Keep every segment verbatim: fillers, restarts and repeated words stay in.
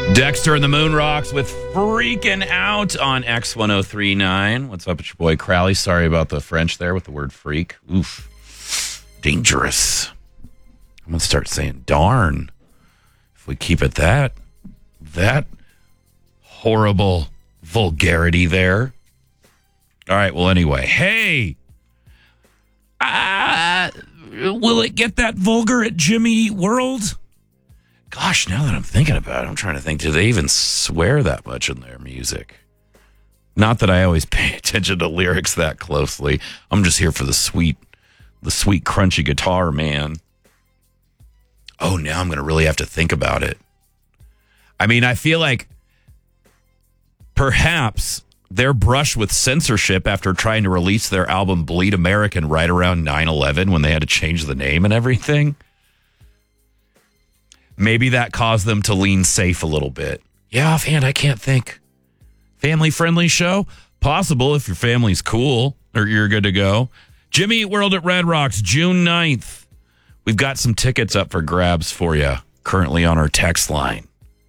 Dexter and the Moon Rocks with Freaking Out on X ten thirty-nine. What's up, it's your boy Crowley. Sorry about the French there with the word freak. Oof. Dangerous. I'm going to start saying darn. If we keep it that, that horrible vulgarity there. All right, well, anyway. Hey! Uh, will it get that vulgar at Jimmy Eat World? Gosh, now that I'm thinking about it, I'm trying to think, do they even swear that much in their music? Not that I always pay attention to lyrics that closely. I'm just here for the sweet, the sweet, crunchy guitar, man. Oh, now I'm going to really have to think about it. I mean, I feel like perhaps their brush with censorship after trying to release their album Bleed American right around nine eleven when they had to change the name and everything. Maybe that caused them to lean safe a little bit. Yeah, offhand, I can't think. Family-friendly show? Possible if your family's cool or you're good to go. Jimmy Eat World at Red Rocks, June ninth. We've got some tickets up for grabs for you currently on our text line.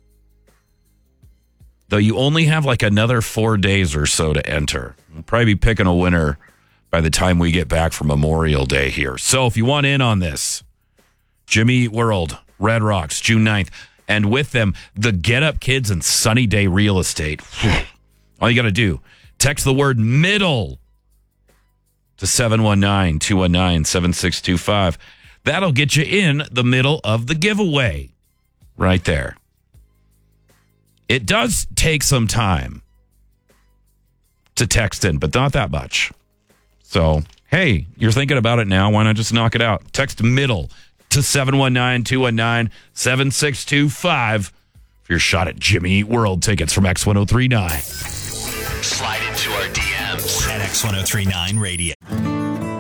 Though you only have like another four days or so to enter. We'll probably be picking a winner by the time we get back from Memorial Day here. So if you want in on this, Jimmy Eat World, Red Rocks, June ninth. And with them, the Get Up Kids and Sunny Day Real Estate. All you got to do, text the word middle to seven one nine, two one nine, seven six two five. That'll get you in the middle of the giveaway. Right there. It does take some time to text in, but not that much. So, hey, you're thinking about it now. Why not just knock it out? Text middle to seven one nine, two one nine, seven six two five for your shot at Jimmy Eat World tickets from X ten thirty-nine. Slide into our D Ms at X ten thirty-nine Radio.